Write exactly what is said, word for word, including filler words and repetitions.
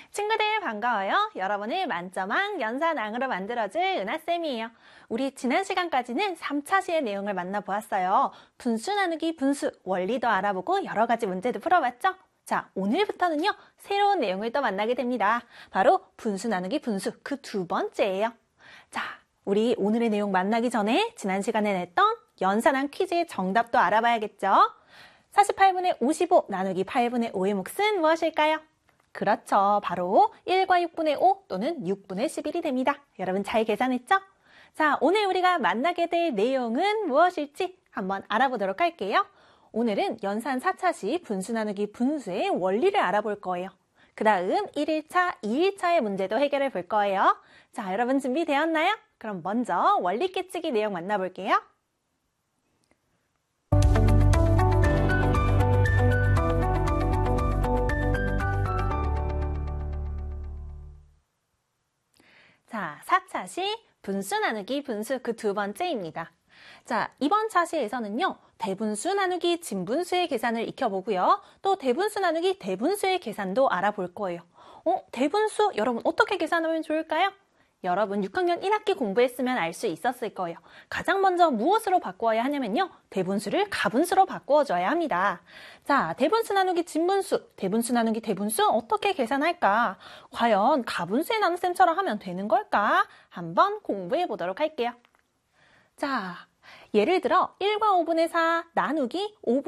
친구들 반가워요. 여러분을 만점왕 연산왕으로 만들어줄 은하쌤이에요. 우리 지난 시간까지는 삼 차 시의 내용을 만나보았어요. 분수 나누기 분수, 원리도 알아보고 여러 가지 문제도 풀어봤죠? 자, 오늘부터는요, 새로운 내용을 또 만나게 됩니다. 바로 분수 나누기 분수, 그 두 번째예요. 자, 우리 오늘의 내용 만나기 전에 지난 시간에 냈던 연산왕 퀴즈의 정답도 알아봐야겠죠? 사십팔분의 오십오 나누기 팔분의 오의 몫은 무엇일까요? 그렇죠. 바로 일과 육분의 오 또는 육분의 십일이 됩니다. 여러분 잘 계산했죠? 자, 오늘 우리가 만나게 될 내용은 무엇일지 한번 알아보도록 할게요. 오늘은 연산 사 차 시 분수 나누기 분수의 원리를 알아볼 거예요. 그 다음 일 일차, 이 일차의 문제도 해결해 볼 거예요. 자, 여러분 준비되었나요? 그럼 먼저 원리 깨치기 내용 만나볼게요. 자, 사 차 시 분수 나누기 분수 그 두 번째입니다. 자, 이번 차시에서는요, 대분수 나누기 진분수의 계산을 익혀보고요. 또 대분수 나누기 대분수의 계산도 알아볼 거예요. 어, 대분수 여러분 어떻게 계산하면 좋을까요? 여러분 육 학년 일 학기 공부했으면 알 수 있었을 거예요. 가장 먼저 무엇으로 바꾸어야 하냐면요, 대분수를 가분수로 바꾸어줘야 합니다. 자, 대분수 나누기 진분수, 대분수 나누기 대분수 어떻게 계산할까? 과연 가분수의 나눗셈처럼 하면 되는 걸까? 한번 공부해 보도록 할게요. 자, 예를 들어 일과 오분의 사 나누기 오분의